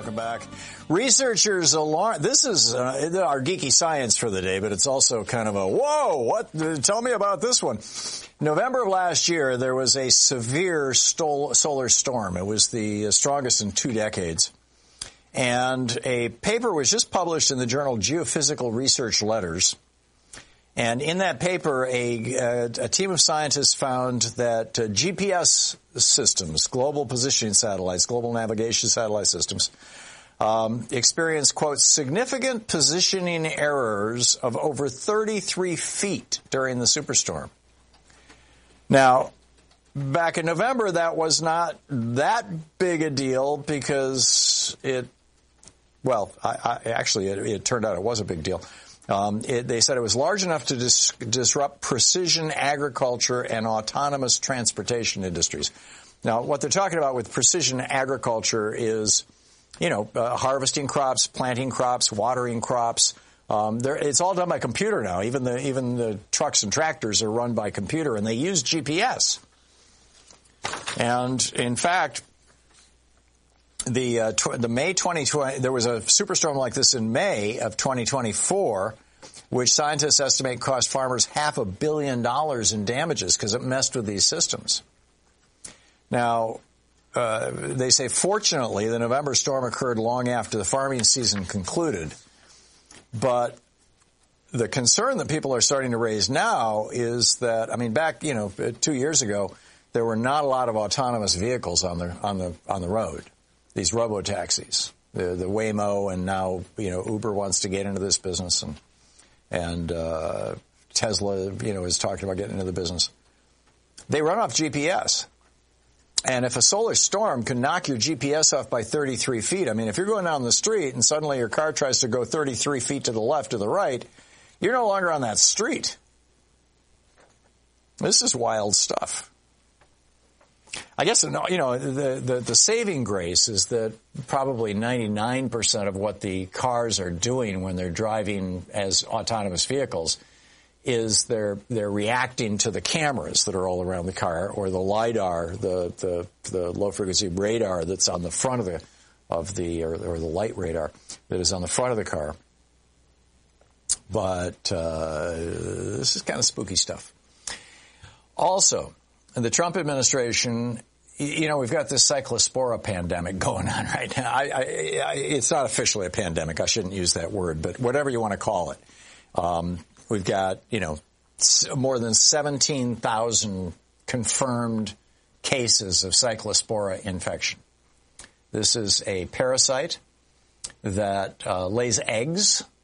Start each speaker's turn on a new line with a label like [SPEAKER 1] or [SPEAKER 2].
[SPEAKER 1] Welcome back. Researchers alarm. This is our geeky science for the day, but it's also kind of a, whoa, what? Tell me about this one. November of last year, there was a severe solar storm. It was the strongest in 2 decades. And a paper was just published in the journal Geophysical Research Letters. And in that paper, a team of scientists found that GPS systems, global positioning satellites, global navigation satellite systems, experienced, quote, significant positioning errors of over 33 feet during the superstorm. Now, back in November, that was not that big a deal because it turned out it was a big deal. They said it was large enough to disrupt precision agriculture and autonomous transportation industries. Now, what they're talking about with precision agriculture is, harvesting crops, planting crops, watering crops. It's all done by computer now. Even the trucks and tractors are run by computer, and they use GPS. And in fact, the May 2020, there was a superstorm like this in May of 2024, which scientists estimate cost farmers $500 million in damages because it messed with these systems. Now, they say, fortunately, the November storm occurred long after the farming season concluded. But the concern that people are starting to raise now is that, back, 2 years ago, there were not a lot of autonomous vehicles on the road. These robo-taxis, the Waymo, and now, Uber wants to get into this business, and Tesla, is talking about getting into the business. They run off GPS. And if a solar storm can knock your GPS off by 33 feet, if you're going down the street and suddenly your car tries to go 33 feet to the left or the right, you're no longer on that street. This is wild stuff. I guess, the saving grace is that probably 99% of what the cars are doing when they're driving as autonomous vehicles is they're reacting to the cameras that are all around the car, or the LiDAR, the low frequency radar that's on the front of the light radar that is on the front of the car. But this is kind of spooky stuff. Also, the Trump administration, we've got this cyclospora pandemic going on right now. It's not officially a pandemic. I shouldn't use that word, but whatever you want to call it. We've got, more than 17,000 confirmed cases of cyclospora infection. This is a parasite that lays eggs